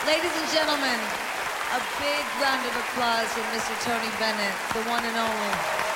Ladies and gentlemen, a big round of applause for Mr. Tony Bennett, the one and only.